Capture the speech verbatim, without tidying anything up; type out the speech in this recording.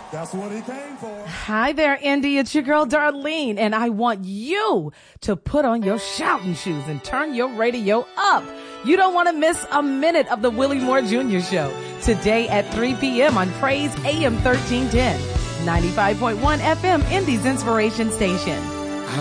That's what he came for. Hi there, Indy. It's your girl, Darlene, and I want you to put on your shouting shoes and turn your radio up. You don't want to miss a minute of the Willie Moore Junior Show today at three p.m. on Praise A M thirteen ten, ninety-five point one F M, Indy's Inspiration Station.